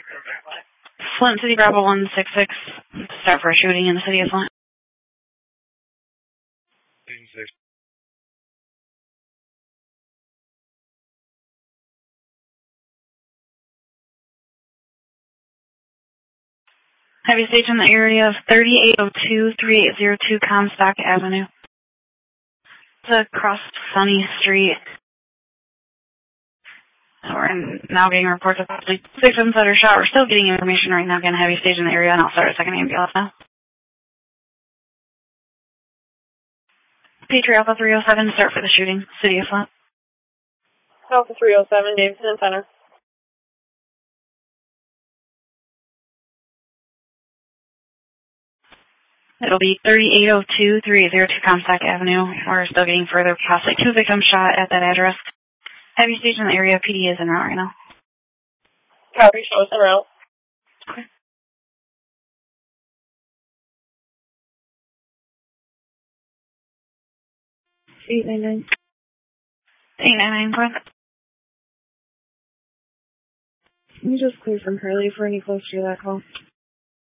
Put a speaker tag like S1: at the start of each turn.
S1: Flint City Bravo 166. Start for a shooting in the city of Flint. Heavy station in the area of 3802-3802 Comstock Avenue. It's across Sunny Street. We're now getting reports of possibly victims that are shot. We're still getting information right now. Again, heavy station in the area, and I'll start a second ambulance now. Patriot Alpha 307, start for the shooting. City of Flint.
S2: Alpha 307, Davidson Center.
S1: It'll be 3802-3802 Comstock Avenue. We're still getting further, possibly 2 victims shot at that address. Heavy station in the area, PD is en route right now.
S2: Copy, show us en route.
S1: Okay.
S2: Eight nine nine.
S1: 899, go ahead.
S2: Can you just clear from Hurley for any closer to that call?